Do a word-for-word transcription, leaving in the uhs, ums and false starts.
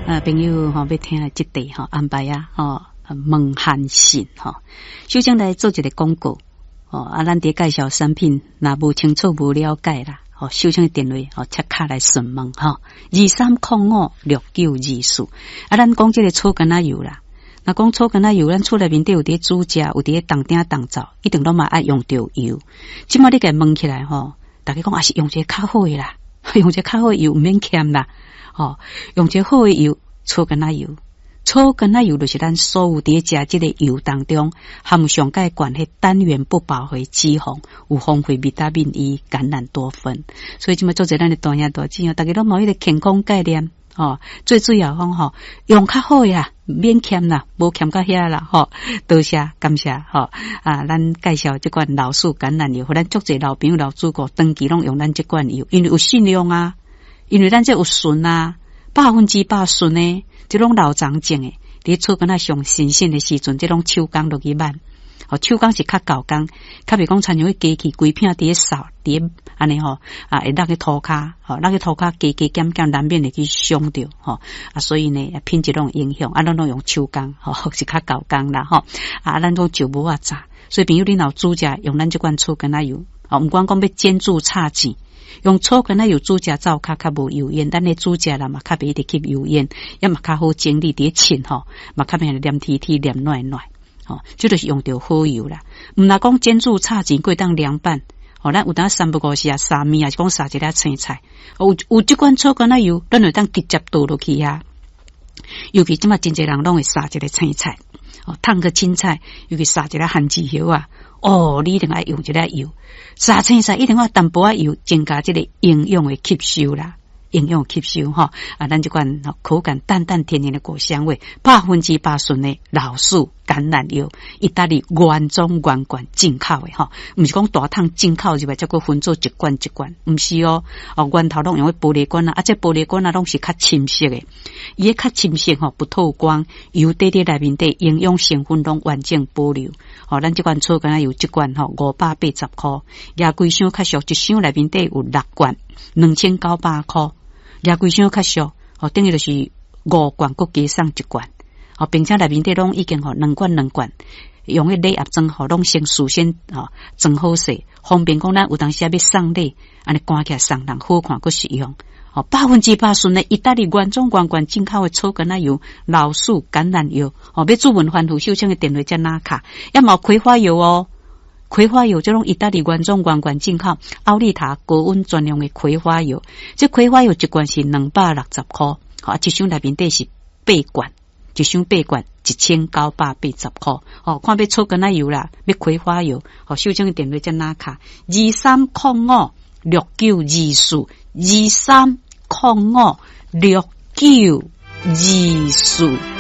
啊，朋友吼、哦，要听下这题吼、哦，安排啊吼，问函信吼，首先来做一个广告哦，啊，咱伫介绍产品，若无清楚无了解啦，哦，首先电话哦，切卡来询问吼，二三零五六九二四，啊，咱讲这个草根仔油啦，若讲草根仔油，咱厝内面底有伫煮食，有伫当鼎当灶，一定拢嘛爱用着油。即马你甲问起来吼，大家讲也是用一个较好诶啦，用一个较好诶油，毋免欠啦。哦，用一个好的油，草根仔油，草根仔油就是咱所有伫食即个油当中含上介悬迄单元不饱和脂肪，有丰富维他命 E、橄榄多酚，所以即么做者咱的大兄大姐哦，大家都冇迄个健康概念哦。最主要讲吼，用较好呀，免欠啦，无欠到遐啦吼。多谢感谢吼啊！咱介绍即款老树橄榄油，互咱足侪老朋友老主顾长期拢用咱即款油，因为有信用啊。因为咱这有纯啊，百分之百纯诶，这种老长种诶，伫厝跟那上新鲜诶时阵，这种手工落去慢，哦，手工是较高工，较袂讲参像去机器规片伫扫，伫安尼吼啊，会落去涂骹，吼，落去涂骹加加减减难免会去伤着吼啊，所以呢品质拢影响，啊，咱拢用手工，吼是较高工啦吼啊，咱都就无啊炸，所以朋友你若煮食用咱这款醋跟那油，哦，毋管讲要煎煮炒钱。用草根仔油煮食灶较较无油烟，咱咧煮食啦嘛较袂得吸油烟，也嘛较好整理伫浸吼，嘛较免黏贴贴黏软软，吼，这就是用着好油啦。毋若讲煎煮炒钱过当凉拌，吼，咱有当三不五时啊，三面啊是讲杀一粒青菜，有有即款草根仔油，咱会当直接倒落去啊。尤其即马真侪人拢会杀一个青菜，哦，烫个青菜，尤其杀一个番薯叶啊。哦，你一定要用一个油，杀青菜一定要淡薄仔油，增加这个营养的吸收啦，营养吸收哈啊，咱这款口感淡淡甜甜的果香味，百分之百纯的老树橄榄油，意大利原装原罐进口的哈，唔是讲大桶进口就话再个分做一罐一罐，唔是哦，哦源头拢用的玻璃罐啊，啊这玻璃罐啊拢是较深色的，伊个较深色吼不透光，油底底内面底营养成分拢完整保留。哦，咱这款草根仔油一罐吼五百八十块，亚规箱较俗，一箱内面底有六罐，两千九百块。亚规箱较俗，哦，等于就是五罐搁加送一罐，哦，并且内面底拢已经吼两罐两罐，用迄礼盒装吼，拢先事先哦装好势，方便讲咱有当时要送礼，安尼赶起来送人好看搁实用。哦，百分之百纯的意大利原装原罐进口的草根仔油、老树橄榄油，哦，要主文番薯秀清的电话加拿卡，要冇葵花油哦，葵花油这种意大利原装原罐进口，奥利塔高温专用的葵花油，这葵花油一罐是两百六十块，好，一箱内面底是八罐，一箱八罐一千九百八十块，哦，看要草根仔油啦，要葵花油，哦，秀清的电话加拿卡二三零五六九二四。二三零五六九二四。